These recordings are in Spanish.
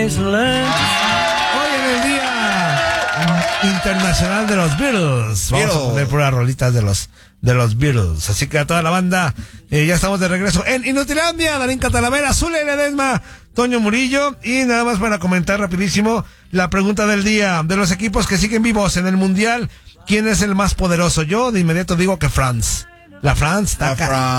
Iceland. Hoy en el Día Internacional de los Beatles. Vamos a poner puras rolitas de los Beatles. Así que a toda la banda, ya estamos de regreso en Inutilandia. Darín Catalavera, Zule Ledesma, Toño Murillo. Y nada más para comentar rapidísimo la pregunta del día. De los equipos que siguen vivos en el Mundial, ¿quién es el más poderoso? Yo de inmediato digo que France. La France está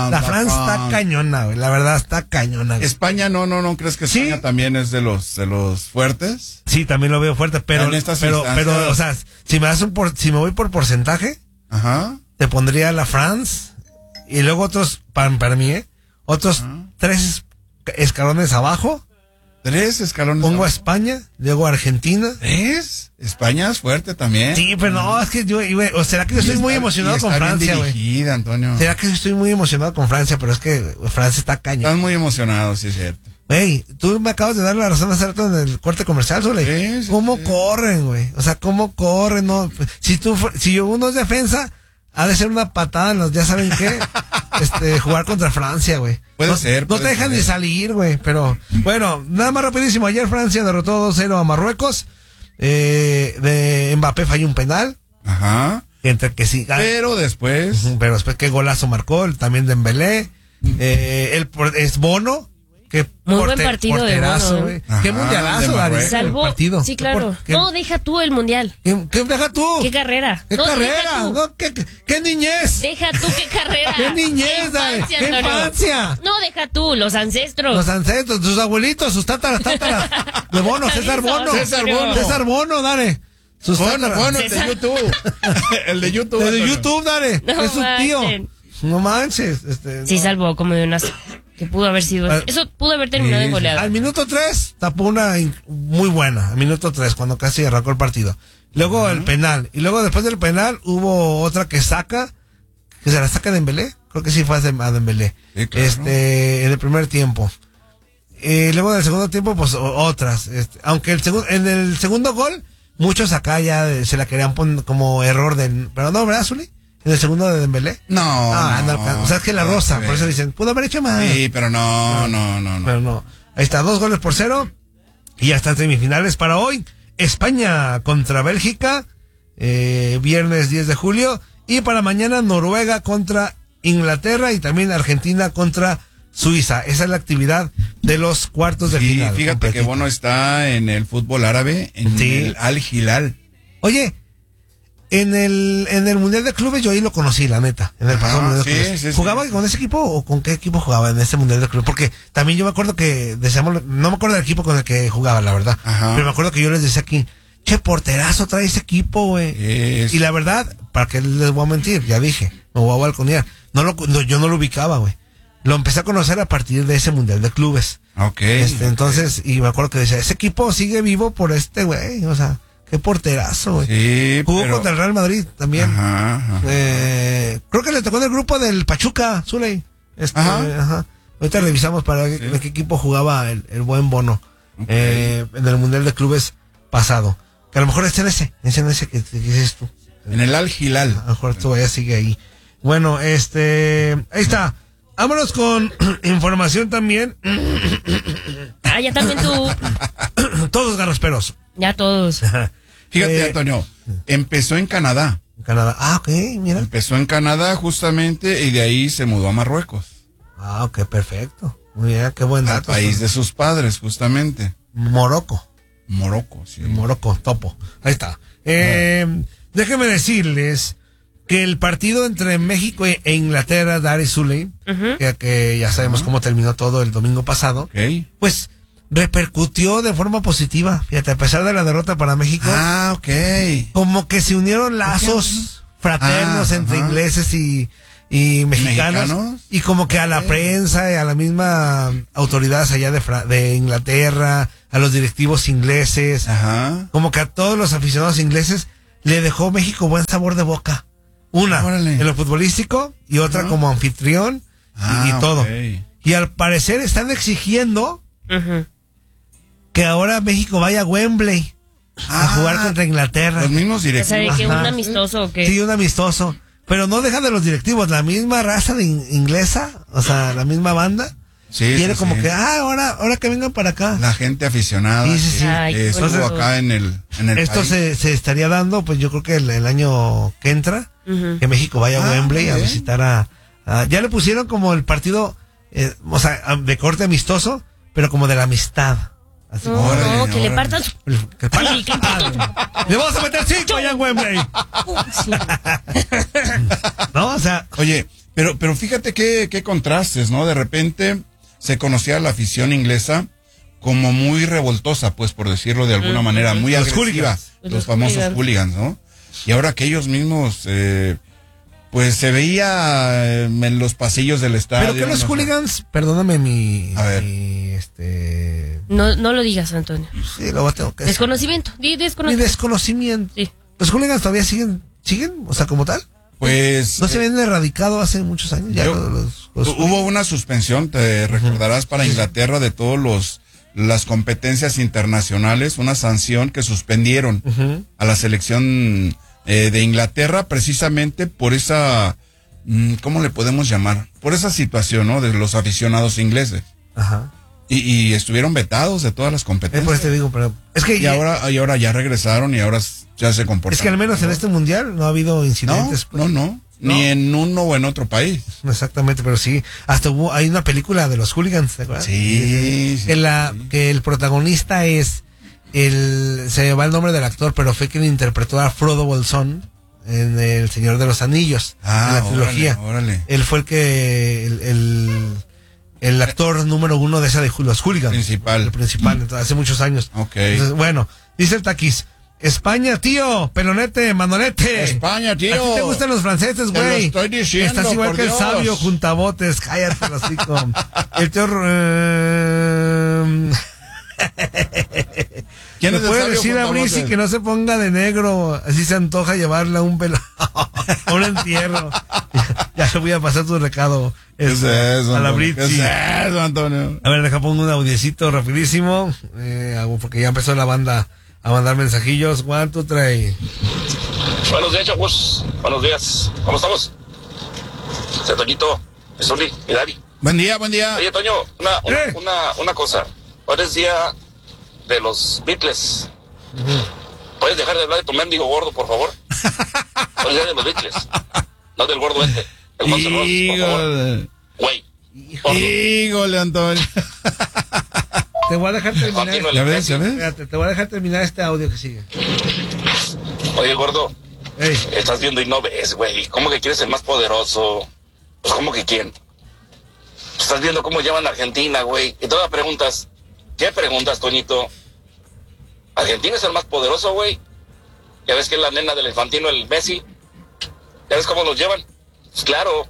cañona, güey. La verdad está cañona, güey. España, no crees que España también es de los fuertes. Sí, también lo veo fuerte, pero o sea, si me voy por porcentaje, te pondría la France y luego otros para mí, otros 3 escalones abajo. 3 escalones. Pongo a España, luego a Argentina. ¿Es? España es fuerte también. Sí, pero no, es que o será que yo estoy muy emocionado con Francia, güey. Antonio. Será que yo estoy muy emocionado con Francia, pero es que Francia está cañón. Estás muy emocionado, sí es cierto. Güey, tú me acabas de dar la razón hace rato en el corte comercial, Zule. ¿Cómo corren, güey? O sea, ¿cómo corren? No, si uno es defensa, ha de ser una patada en los, ya saben qué, jugar contra Francia, güey. Puede ser. No te dejan ni salir, güey, pero bueno, nada más rapidísimo. Ayer Francia derrotó 2-0 a Marruecos. De Mbappé falló un penal. Ajá. Entre que sí. Pero después, qué golazo marcó, también Dembélé. Es Bono. Muy buen partido de Bono, Qué mundialazo, Darío. Salvó. Partido. Sí, claro. No, deja tú el mundial. ¿Qué deja tú? ¿Qué carrera? ¿Qué carrera? No, ¿qué niñez? Deja tú qué carrera. ¿Qué niñez, Darío? ¿Qué infancia? No, deja tú, los ancestros. Los ancestros, sus abuelitos, sus tátaras. De Bono, César Bono. César Bono, dale. Bono, el de YouTube. El de YouTube. El de YouTube, dale. No es su tío. No manches. Sí, salvó como de unas... Que pudo haber sido... Eso pudo haber terminado en goleada. Al minuto 3 tapó una muy buena. Al minuto 3, cuando casi arrancó el partido. Luego el penal. Y luego después del penal hubo otra que se la saca Dembélé. Creo que sí fue a Dembélé. Sí, claro. En el primer tiempo. Luego del segundo tiempo, pues otras. Aunque en el segundo gol, muchos acá ya se la querían poner como error pero no, ¿verdad, Zuli? ¿En el segundo de Dembélé? No. O sea, es que la rosa, por eso dicen, pudo haber hecho más. Sí, pero no. Pero no. Ahí está, 2-0. Y ya están semifinales para hoy. España contra Bélgica, viernes 10 de julio. Y para mañana Noruega contra Inglaterra y también Argentina contra Suiza. Esa es la actividad de los cuartos de final. Fíjate completita. Que Bono está en el fútbol árabe, en el Al Hilal. Oye, en el Mundial de Clubes yo ahí lo conocí, la neta. En el pasado Mundial de Clubes. Sí, ¿jugaba con ese equipo o con qué equipo jugaba en ese Mundial de Clubes? Porque también yo me acuerdo que no me acuerdo del equipo con el que jugaba, la verdad. Ajá. Pero me acuerdo que yo les decía aquí, che, porterazo trae ese equipo, güey. Y la verdad, ¿para qué les voy a mentir? Ya dije, me voy a balconear. Yo no lo ubicaba, güey. Lo empecé a conocer a partir de ese Mundial de Clubes. Entonces, y me acuerdo que decía, ese equipo sigue vivo por güey, o sea... Qué porterazo, güey. Sí, jugó contra el Real Madrid también. Ajá. Creo que le tocó en el grupo del Pachuca, Zuley. Ajá. Ahorita revisamos para ver de qué equipo jugaba el buen Bono. En el Mundial de Clubes pasado. Que a lo mejor está en ese que dices tú. En el Al Hilal. A lo mejor todavía sigue ahí. Bueno, ahí está. Vámonos con información también. Ya también tú. Todos garrasperos. Ya todos. Fíjate, Antonio, empezó en Canadá. Ok, mira. Empezó en Canadá justamente y de ahí se mudó a Marruecos. Ok, perfecto. Muy bien, qué buen dato. Al país de sus padres, justamente. Morocco, sí. Morocco, topo. Ahí está. Déjenme decirles que el partido entre México e Inglaterra, Dari Zuley, que ya sabemos cómo terminó todo el domingo pasado, pues repercutió de forma positiva. Fíjate, a pesar de la derrota para México, como que se unieron lazos fraternos entre ingleses y mexicanos, y como que a la prensa y a la misma autoridades allá de Inglaterra, a los directivos ingleses, como que a todos los aficionados ingleses le dejó México buen sabor de boca. Una en lo futbolístico y otra como anfitrión y todo. Y al parecer están exigiendo que ahora México vaya a Wembley a jugar contra Inglaterra. Los mismos directivos. O sea, ¿que un amistoso o qué? Sí, un amistoso. Pero no dejan de los directivos, la misma raza inglesa, o sea, la misma banda, Sí, quiere sí, como sí. que, ahora que vengan para acá. La gente aficionada. Sí. Ay, estuvo entonces, acá en el esto país. se estaría dando, pues yo creo que el año que entra, que México vaya a Wembley a bien. visitar ya le pusieron como el partido, o sea, de corte amistoso, pero como de la amistad. Así No, como, Órale, que le órale. partan su... que le vamos a meter 5 allá en Wembley. Sí. No, o sea, Oye, pero fíjate qué contrastes, ¿no? De repente se conocía a la afición inglesa como muy revoltosa, pues por decirlo de alguna manera, muy Los agresiva. hooligans. Los famosos hooligans, ¿no? Y ahora que ellos mismos, pues se veía en los pasillos del estadio. pero que los no sé. hooligans, perdóname A ver. No lo digas, Antonio. sí, lo tengo que decir. Desconocimiento. Di Mi desconocimiento. desconocimiento. Sí. Los hooligans todavía siguen, o sea, como tal. Pues No se habían erradicado hace muchos años. Ya Yo- los hubo una suspensión, te recordarás, para Inglaterra de todos las competencias internacionales, una sanción que suspendieron a la selección de Inglaterra precisamente por esa, ¿cómo le podemos llamar? Por esa situación, ¿no? De los aficionados ingleses. Ajá. Y estuvieron vetados de todas las competencias. Pues te digo, pero es que Y ahora ya regresaron y ahora ya se comportan. es que al menos en este mundial no ha habido incidentes. pues. No. Ni en uno o en otro país. Exactamente, pero sí, hasta hay una película de los hooligans, ¿te acuerdas? Sí. Que el protagonista es se me va el nombre del actor, pero fue quien interpretó a Frodo Bolsón en El Señor de los Anillos, en la trilogía. Órale. Él fue el actor número 1 de esa de los hooligans. Principal. El principal, entonces, hace muchos años. Ok. Entonces, bueno, dice el Taquis, España, tío, pelonete, manolete. España, tío. ¿A ti te gustan los franceses, Te lo güey? estoy diciendo, Estás igual por que el Dios. sabio juntabotes, cállate los hocico. El tío... ¿Quién ¿Le es el puede sabio decir a juntabotes? Brisi que no se ponga de negro? Así se antoja llevarla a un a un entierro. Ya le voy a pasar tu recado. ¿Qué es eso, a la Antonio? ¿Qué es Brisi. eso, Antonio? A ver, deja pongo un audiecito rapidísimo. Porque ya empezó la banda a mandar mensajillos. 1, 2, 3. Buenos días, chavos. Buenos días. ¿Cómo estamos? Soy Toñito, es Uli, mi Dari. Buen día, buen día. Oye, Toño, una cosa. Hoy es día de los Beatles. ¿Puedes dejar de hablar de tu mendigo gordo, por favor? Hoy es día de los Beatles. No del gordo este. El Guns N' Roses, por favor. Híjole. Güey. Gordo. Híjole, Antonio. Te voy a dejar terminar. Continúa el ¿Ya ves, ya imbécil. ves? Espérate, te voy a dejar terminar este audio que sigue. Oye, gordo, Ey, estás viendo y no ves, güey. ¿Cómo que quieres el más poderoso? Pues, ¿cómo que quién? Estás viendo cómo llevan a Argentina, güey. Y todas preguntas. ¿Qué preguntas, Toñito? ¿Argentina es el más poderoso, güey? ¿Ya ves que es la nena del infantino, el Messi? ¿Ya ves cómo los llevan? Pues claro.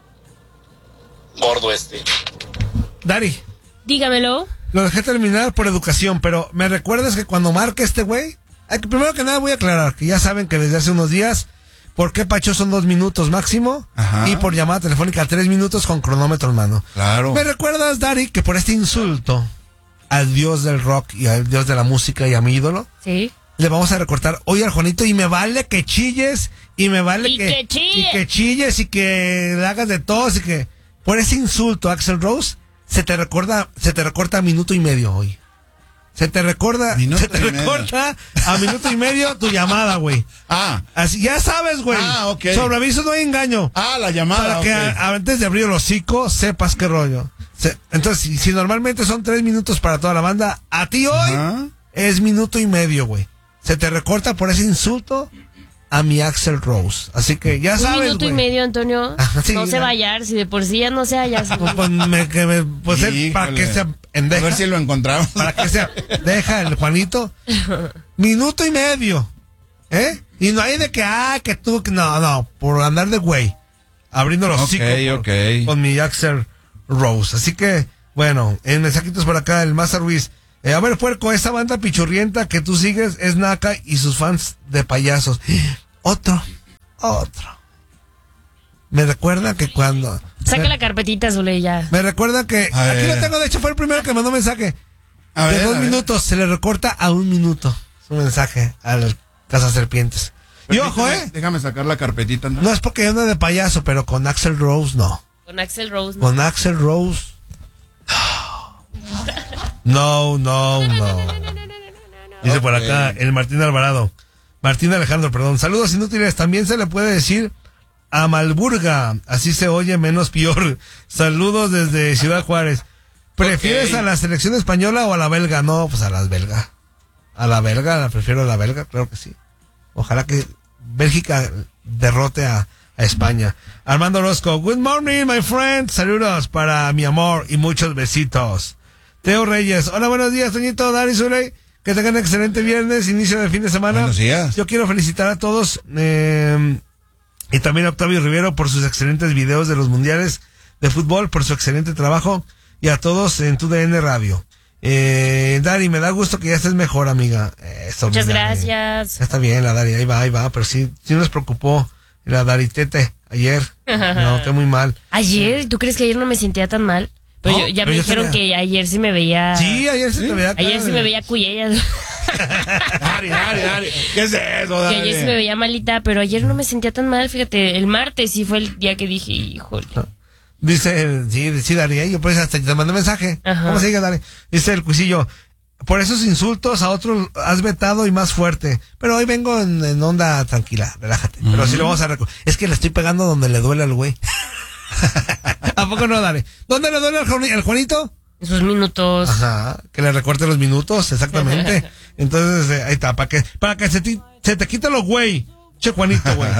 Gordo este. Dari, Dígamelo. lo dejé terminar por educación, pero ¿me recuerdas que cuando marque este güey? Primero que nada voy a aclarar que ya saben que desde hace unos días, ¿por qué Pacho son 2 minutos máximo? Ajá. Y por llamada telefónica 3 minutos con cronómetro en mano. Claro. ¿Me recuerdas, Dari, que por este insulto al dios del rock y al dios de la música y a mi ídolo, Sí. le vamos a recortar hoy al Juanito y me vale que chilles y me vale Y que que chilles. chilles y que le hagas de tos y que por ese insulto a Axl Rose se te recorta a minuto y medio hoy. Se te recorta Minuto y medio. recorta a minuto y medio tu llamada, güey. Ah, Así ya sabes, güey. ok. Sobre aviso no hay engaño. la llamada. Para que ok. antes de abrir el hocico sepas qué rollo. Entonces, si normalmente son 3 minutos para toda la banda, a ti hoy Ajá. es minuto y medio, güey. Se te recorta por ese insulto a mi Axl Rose. Así que ya Un sabes, minuto y güey. medio, Antonio. Ajá, sí, no se ya. va a hallar. Si de por sí ya no se halla. Pues para Híjole. que sea A pendeja. ver si lo encontramos. Para que sea deja el Juanito. Minuto y medio. ¿Eh? Y no hay de que tú, que no, por andar de güey. Abriendo los hocicos Ok. con mi Axl Rose. Así que, bueno, en mensajitos por acá, el Maza Ruiz. A ver, puerco, esa banda pichurrienta que tú sigues es Naka y sus fans de payasos. Otro. Me recuerda que cuando... Saca la carpetita, Zule, ya. Me recuerda que... A Aquí ver. lo tengo, de hecho fue el primero que mandó mensaje. A De ver, 2 a ver. minutos, se le recorta a 1 minuto. Su mensaje a las Casas Serpientes. Y ojo, Déjame sacar la carpetita. ¿no? no es porque yo ando de payaso, pero con Axl Rose no. Con Axl Rose. ¿no? Con Axl Rose. No. Dice por acá el Martín Alvarado. Martín Alejandro, perdón. Saludos inútiles. También se le puede decir a Malburga. Así se oye menos peor. Saludos desde Ciudad Juárez. ¿Prefieres a la selección española o a la belga? No, pues a las belgas. A la belga, prefiero a la belga, creo que sí. Ojalá que Bélgica derrote a España. Armando Orozco. Good morning, my friend. Saludos para mi amor y muchos besitos. Teo Reyes. Hola, buenos días, Toñito, Dari, Zuley. Que tengan un excelente viernes, inicio de fin de semana. Buenos días. Yo quiero felicitar a todos y también a Octavio Rivero por sus excelentes videos de los mundiales de fútbol, por su excelente trabajo, y a todos en TUDN Radio. Dari, me da gusto que ya estés mejor, amiga. Muchas gracias. Ya está bien la Dari, ahí va, pero sí nos preocupó la Dari Tete ayer. No, qué muy mal. ¿Ayer? ¿Tú crees que ayer no me sentía tan mal? Pero no, ya me dijeron que ayer sí me veía... Sí, ayer sí te veía. Ayer sí me veía cuyellas. Dari. ¿Qué es eso, Dari? Que ayer sí me veía malita, pero ayer no me sentía tan mal. Fíjate, el martes sí fue el día que dije, híjole. Dice, sí, Dari, yo pues hasta te mandé mensaje. Ajá. ¿Cómo se dice, Dari? Dice el Cuisillo, por esos insultos a otros has vetado y más fuerte. Pero hoy vengo en onda tranquila, relájate. Pero sí lo vamos a es que le estoy pegando donde le duele al güey. ¿A poco no, Dari? ¿Dónde le duele al Juanito? En sus minutos. Ajá, que le recorte los minutos, exactamente. Entonces, ahí está, para que se te quite los güey. Che, Juanito, güey.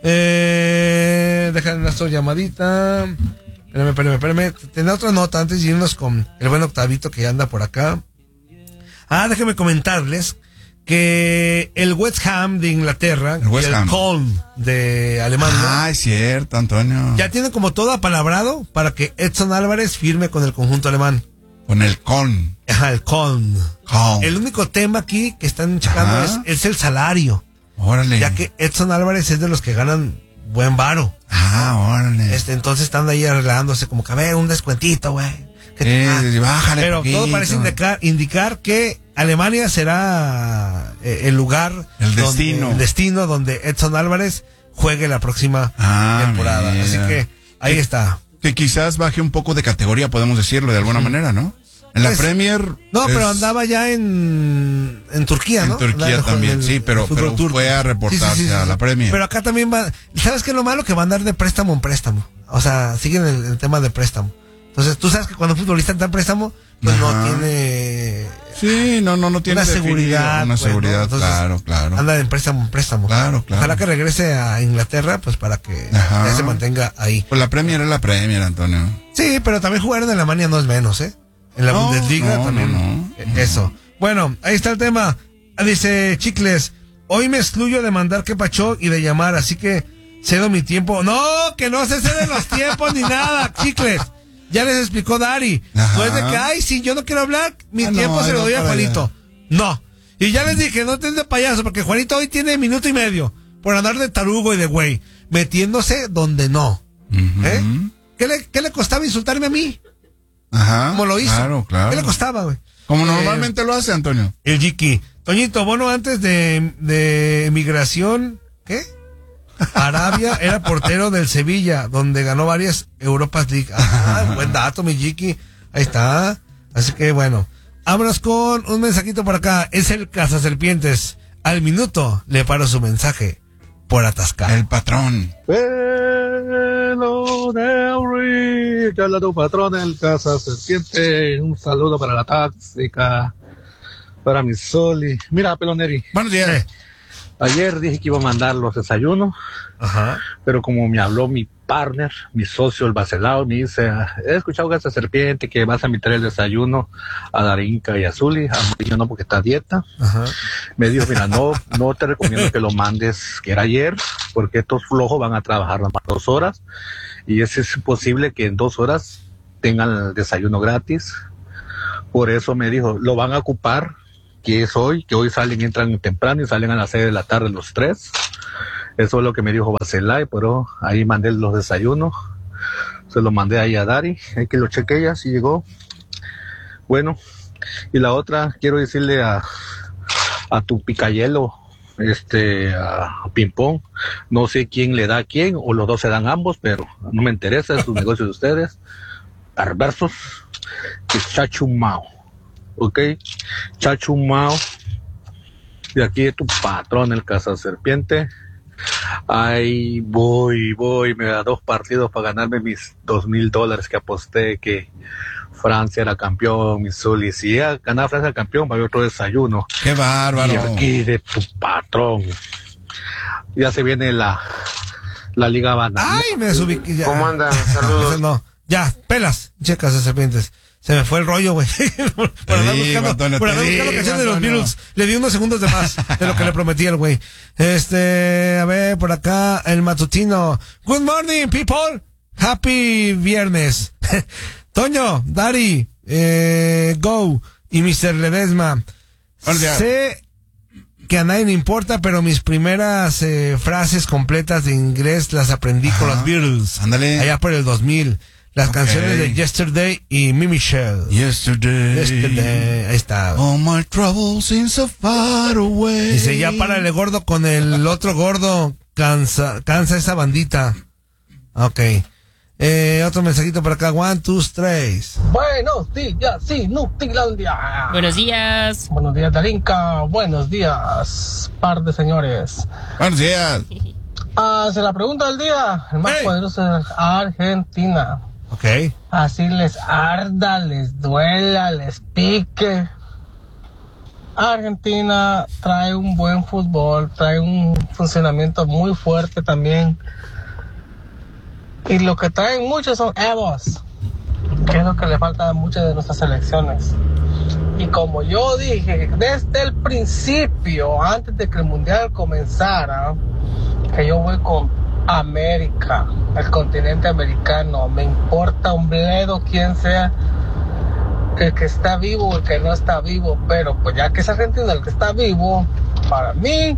Déjame una llamadita. Espérame. Tenía otra nota antes de irnos con el buen Octavito que anda por acá. Déjenme comentarles que el West Ham de Inglaterra y el Köln de Alemania. Es cierto, Antonio. Ya tienen como todo apalabrado para que Edson Álvarez firme con el conjunto alemán. Con el Köln. Ajá, el Köln. El único tema aquí que están checando es el salario. Órale. Ya que Edson Álvarez es de los que ganan buen varo. Órale. Entonces están ahí arreglándose como que a ver, un descuentito, güey. Bájale. Pero poquito. todo parece indicar que Alemania será el lugar, el destino donde Edson Álvarez juegue la próxima temporada. Mira. Así que ahí está. Que quizás baje un poco de categoría, podemos decirlo de alguna manera, ¿no? En la Premier. No, pero andaba ya en Turquía, ¿no? En Turquía también, sí, pero fue a reportarse a la Premier. Pero acá también va. ¿Sabes qué es lo malo? Que va a andar de préstamo en préstamo. O sea, siguen el tema de préstamo. Entonces, tú sabes que cuando un futbolista está en préstamo, pues no tiene... Sí, no tiene una seguridad. Una seguridad, ¿no? Entonces, claro. Anda en préstamo. Claro. Ojalá que regrese a Inglaterra, pues para que ya se mantenga ahí. Pues la Premier es la Premier, Antonio. Sí, pero también jugar en Alemania no es menos, ¿eh? En la Bundesliga también. Eso. Bueno, ahí está el tema. Dice Chicles, hoy me excluyo de mandar que pacho y de llamar, así que cedo mi tiempo. No, que no se ceden los tiempos ni nada, Chicles. Ya les explicó Dari. No es de que, sí, yo no quiero hablar, mi tiempo se lo doy a Juanito. No. Y ya les dije, no estén de payaso, porque Juanito hoy tiene minuto y medio por andar de tarugo y de güey, metiéndose donde no. ¿Qué le costaba insultarme a mí? Como lo hizo. Claro. ¿Qué le costaba, güey? Como normalmente lo hace, Antonio. El Jiki. Toñito, Bono antes de emigración, ¿qué? Arabia era portero del Sevilla, donde ganó varias Europas League. Buen dato, mi Jiki. Ahí está. Así que bueno, vámonos con un mensajito por acá. Es el Cazaserpientes. Al minuto le paro su mensaje por atascar. El patrón. Hello there, Rick. Habla tu patrón, el Cazaserpiente. Un saludo para la táxica, para mi Soli. Mira, Peloneri. Buenos días. Ayer dije que iba a mandar los desayunos, pero como me habló mi partner, mi socio, el Bacelao, me dice, he escuchado Cazaserpiente que vas a invitar el desayuno a Darinka y a Zuli, a Murillo no porque está a dieta. Me dijo, mira, no te recomiendo que lo mandes, que era ayer, porque estos flojos van a trabajar nada más 2 horas, y es posible que en 2 horas tengan el desayuno gratis. Por eso me dijo, lo van a ocupar, que es hoy, que hoy entran temprano y salen a las 6 de la tarde los 3. Eso es lo que me dijo Bacelay, pero ahí mandé los desayunos, se los mandé ahí a Dari, hay que lo chequeé ya, si llegó. Bueno, y la otra, quiero decirle a tu picayelo, a Pimpón, no sé quién le da a quién, o los dos se dan ambos, pero no me interesa, es un negocio de ustedes, perversos, que chachumao. ¿ok? Chachumao, de aquí de tu patrón, el Cazaserpiente. Ahí voy, me da 2 partidos para ganarme mis $2,000 que aposté que Francia era campeón, mi Zuli. Si ya ganaba Francia el campeón, va a haber otro desayuno. ¡Qué bárbaro! Y aquí de tu patrón. Ya se viene la Liga Banana. ¡Ay, me subí! Ya. ¿Cómo andan? Saludos. No, ya, pelas, checas de serpientes. Se me fue el rollo, güey. por andar buscando canciones de los Beatles. Le di unos segundos de más de lo que le prometí al güey. A ver, por acá, el matutino. Good morning, people. Happy viernes. Toño, Dari, Go y Mr. Ledesma. Sé que a nadie le importa, pero mis primeras frases completas de inglés las aprendí con los Beatles. Ándale. Allá por el 2000. Las canciones de Yesterday y Me Michelle. Yesterday. Ahí está. All my troubles seem so far away. Dice, ya párale gordo con el otro gordo. Cansa esa bandita. Ok. Otro mensajito por acá. 1, 2, 3. Buenos días, Inutilandia. Buenos días. Buenos días, Darinka. Buenos días, par de señores. Buenos días. Se la pregunta del día. El más poderoso es Argentina. Ok. Así les arda, les duela, les pique. Argentina trae un buen fútbol, trae un funcionamiento muy fuerte también. Y lo que traen muchos son egos, que es lo que le falta a muchas de nuestras selecciones. Y como yo dije desde el principio, antes de que el mundial comenzara, que yo voy con América, el continente americano. Me importa un bledo quién sea, el que está vivo o el que no está vivo, pero pues ya que es Argentina el que está vivo, para mí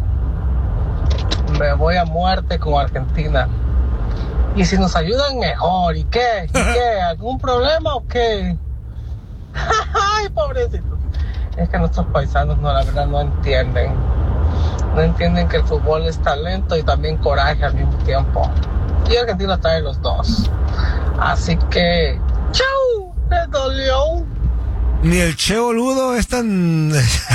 me voy a muerte con Argentina. Y si nos ayudan mejor. ¿Y qué? ¿Algún problema o qué? Ay, pobrecitos. Es que nuestros paisanos la verdad no entienden que el fútbol es talento y también coraje al mismo tiempo. Y Argentina trae los dos. Así que ¡chau! ¡Me dolió! Ni el Che Boludo es tan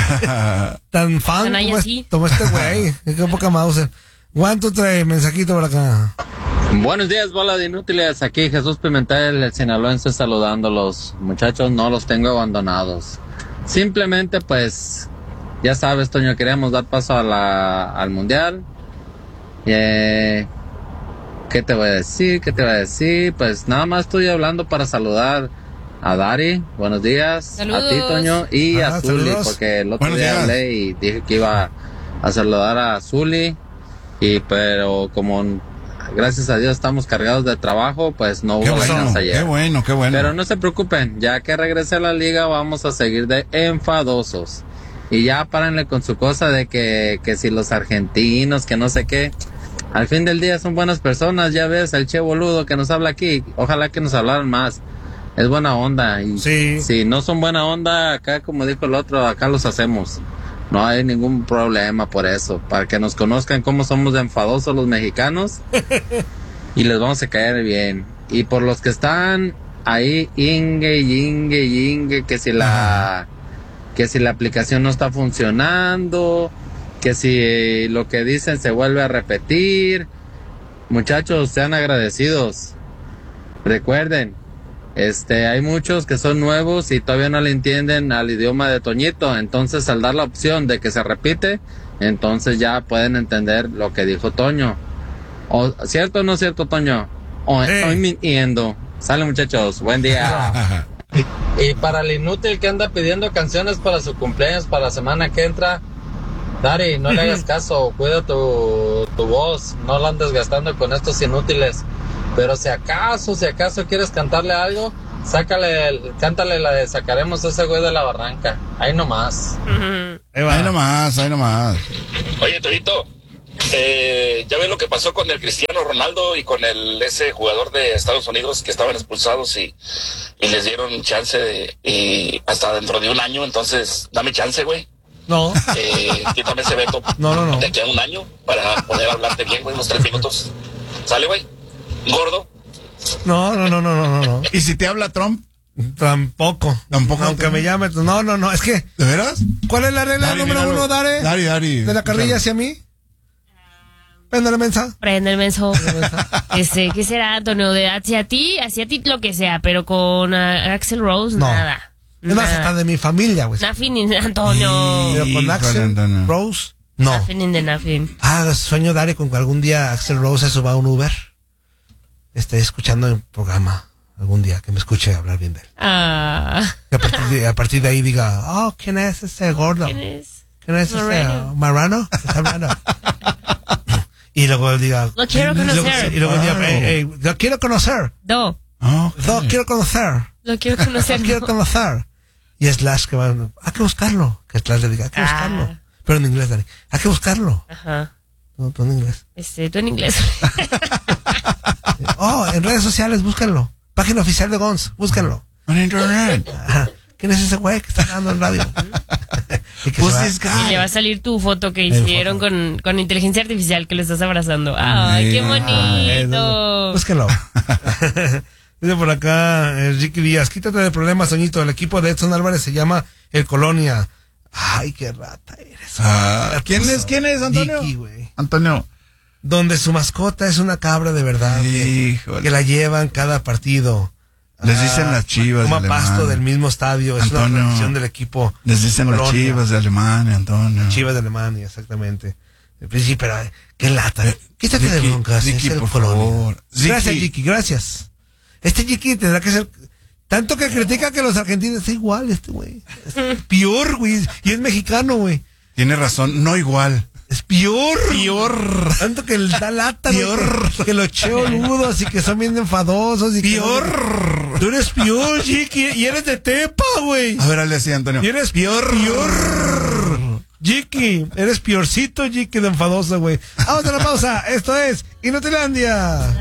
fan como este güey. Qué poca mouse. 1, 2, 3, mensajito por acá. Buenos días, bola de inútiles. Aquí Jesús Pimentel, el sinaloense, saludándolos. Muchachos, no los tengo abandonados. Simplemente, pues, ya sabes, Toño, queríamos dar paso al mundial. ¿Qué te voy a decir? Pues nada más estoy hablando para saludar a Dari. Buenos días. Saludos. A ti, Toño, y a Zuli, porque el otro día hablé y dije que iba a saludar a Zuli. Pero como gracias a Dios estamos cargados de trabajo, pues no hubo ganas ayer. Qué bueno. Pero no se preocupen, ya que regrese a la liga vamos a seguir de enfadosos. Y ya párenle con su cosa de que si los argentinos, que no sé qué. Al fin del día son buenas personas, ya ves, el Che Boludo que nos habla aquí, ojalá que nos hablaran más. Es buena onda. Y si no son buena onda, acá como dijo el otro, acá los hacemos. No hay ningún problema por eso, para que nos conozcan cómo somos de enfadosos los mexicanos y les vamos a caer bien. Y por los que están ahí, que si la aplicación no está funcionando, que si lo que dicen se vuelve a repetir, muchachos, sean agradecidos. Recuerden, hay muchos que son nuevos y todavía no le entienden al idioma de Toñito, entonces al dar la opción de que se repite, entonces ya pueden entender lo que dijo Toño. ¿Cierto o no cierto, Toño? Estoy mintiendo. Sale, muchachos, buen día. Y para el inútil que anda pidiendo canciones para su cumpleaños para la semana que entra, Dari, no le hagas caso, cuida tu voz, no la andes gastando con estos inútiles. Pero si acaso quieres cantarle algo, cántale la de Sacaremos a ese güey de la barranca. Ahí nomás. Ahí nomás. Oye, Torito, ya ves lo que pasó con el Cristiano Ronaldo y con ese jugador de Estados Unidos que estaban expulsados y les dieron chance y hasta dentro de un año, entonces dame chance, güey. No. Quítame ese veto. No. De aquí a un año para poder hablarte bien, güey, unos 3 minutos. ¿Sale, güey? ¿Gordo? No. ¿Y si te habla Trump? Tampoco. Aunque me llame. No. Es que. ¿De veras? ¿Cuál es la regla número 1, Dare? Dari. ¿De la carrilla hacia mí? Prende el mensaje. Prende el mensaje. ¿Qué será, Antonio? Hacia ti lo que sea, pero con Axl Rose, nada. Es más, hasta de mi familia, güey. Nothing, Antonio. Pero con Axl Rose, no. Nothing de nothing. Sueño, Dare, con que algún día Axl Rose se suba a un Uber. Esté escuchando el programa. Algún día que me escuche hablar bien de él. Que a partir de ahí diga, ¿quién es ese gordo? ¿Quién es ese marrano? Y luego diga, lo quiero conocer. Y luego diga, lo quiero conocer. Lo quiero conocer. Lo quiero conocer. Lo quiero conocer. Y Slash que va, hay que buscarlo. Que Slash le diga, hay que buscarlo. Pero en inglés, Dani, hay que buscarlo. Ajá. No, tú en inglés. Tú en inglés. En redes sociales, búsquenlo. Página oficial de Guns, búsquenlo. En internet. ¿Quién es ese güey que está dando en radio? Y le va a salir tu foto que hicieron con inteligencia artificial que lo estás abrazando. ¡Ay, qué bonito! Búsquenlo. Dice por acá Ricky Díaz, quítate de problemas, Toñito. El equipo de Edson Álvarez se llama El Colonia. Ay, qué rata eres. ¿Quién es, Antonio? Ricky, güey. Antonio. Donde su mascota es una cabra de verdad. Que la llevan cada partido. Les dicen las Chivas de Alemania. Pasto del mismo estadio. Es Antonio, una tradición del equipo. Les dicen Colonia. Las Chivas de Alemania, Antonio. Chivas de Alemania, exactamente. Sí, pero qué lata. Quítate de broncas. Ricky, es el por Colonia. favor. Gracias, Ricky, gracias. Este Ricky tendrá que ser... Tanto que critica que los argentinos es igual, este güey. Es peor, güey. Y es mexicano, güey. Tiene razón, no igual. Es peor. Tanto que le da lata, que los cheoludos y que son bien enfadosos. Y peor. Tú eres peor, Jiki, y eres de Tepa, güey. A ver, hazle así, Antonio. Y eres peor. Jiki, eres peorcito, Jiki, de enfadoso, güey. Vamos a la pausa. Esto es Inutilandia.